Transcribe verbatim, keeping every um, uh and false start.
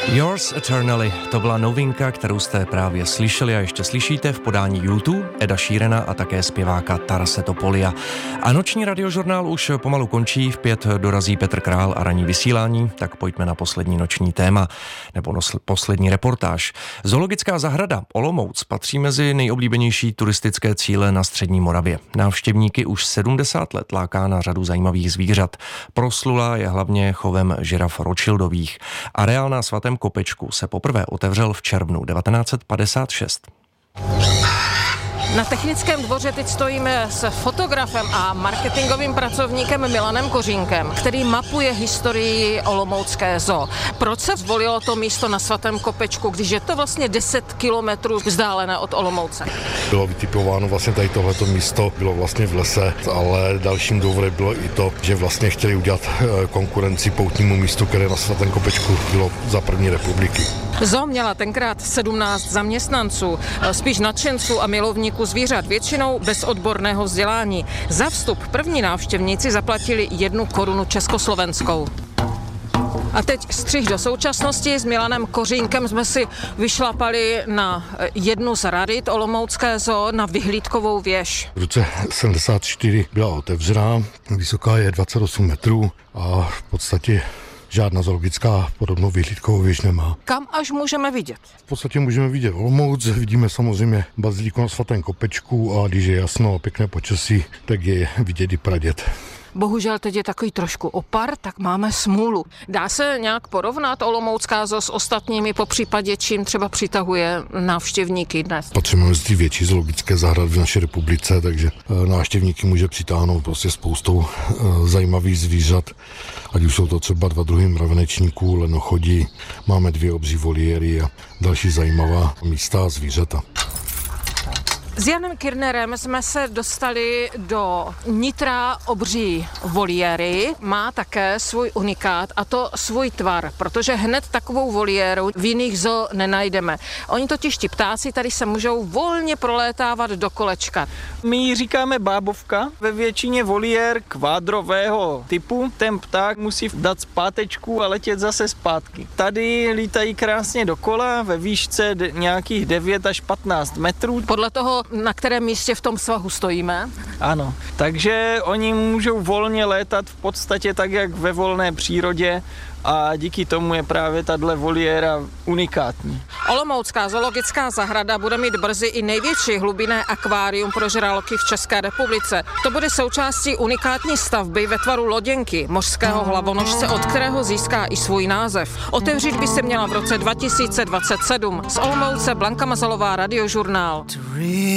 Yours Eternally, to byla novinka, kterou jste právě slyšeli a ještě slyšíte v podání YouTube, Eda Sheerana a také zpěváka Tarase Topolia. A noční radiožurnál už pomalu končí, v pět dorazí Petr Král a ranní vysílání, tak pojďme na poslední noční téma, nebo nosl, poslední reportáž. Zoologická zahrada Olomouc patří mezi nejoblíbenější turistické cíle na střední Moravě. Návštěvníky už sedmdesát let láká na řadu zajímavých zvířat. Proslula je hlavně chovem žiraf Rothschildových. Areál na Svatém Kopečku se poprvé otevřel v červnu devatenáct set padesát šest. Na Technickém dvoře teď stojíme s fotografem a marketingovým pracovníkem Milanem Kořínkem, který mapuje historii olomoucké zoo. Proč se zvolilo to místo na Svatém Kopečku, když je to vlastně deset kilometrů vzdálené od Olomouce? Bylo vytipováno vlastně tady tohleto místo, bylo vlastně v lese, ale dalším důvodem bylo i to, že vlastně chtěli udělat konkurenci poutnímu místu, které na Svatém Kopečku bylo za první republiky. Zoo měla tenkrát sedmnáct zaměstnanců, spíš nadšenců a milovníků zvířat, většinou bez odborného vzdělání. Za vstup první návštěvníci zaplatili jednu korunu československou. A teď střih do současnosti. S Milanem Kořínkem jsme si vyšlapali na jednu z radit olomoucké zoo, na vyhlídkovou věž. V roce sedmdesát čtyři byla otevřená, vysoká je dvacet osm metrů a v podstatě žádná zoologická podobnou vyhlídkovou věž nemá. Kam až můžeme vidět? V podstatě můžeme vidět Olomouc, vidíme samozřejmě baziliku na Svatém Kopečku a když je jasno a pěkné počasí, tak je vidět i Praděd. Bohužel teď je takový trošku opar, tak máme smůlu. Dá se nějak porovnat olomoucká zoo s ostatními, po případě čím třeba přitahuje návštěvníky dnes? Patříme mezi ty větší zoologické zahrady v naší republice, takže návštěvníky může přitáhnout prostě spoustou zajímavých zvířat, ať už jsou to třeba dva druhy mravenečníků, lenochodí, máme dvě obří voliéry a další zajímavá místa a zvířata. S Janem Kirnerem jsme se dostali do nitra obří voliéry. Má také svůj unikát, a to svůj tvar, protože hned takovou voliéru v jiných zoo nenajdeme. Oni totiž ti ptáci tady se můžou volně prolétávat do kolečka. My ji říkáme bábovka. Ve většině voliér kvádrového typu ten pták musí dát zpátečku a letět zase zpátky. Tady lítají krásně dokola ve výšce nějakých devět až patnáct metrů. Podle toho, na kterém místě v tom svahu stojíme? Ano, takže oni můžou volně létat v podstatě tak, jak ve volné přírodě a díky tomu je právě tato voliéra unikátní. Olomoucká zoologická zahrada bude mít brzy i největší hlubinné akvárium pro žraloky v České republice. To bude součástí unikátní stavby ve tvaru loděnky, mořského hlavonožce, od kterého získá i svůj název. Otevřít by se měla v roce dva tisíce dvacet sedm. Z Olomouce Blanka Mazalová, Radiožurnál.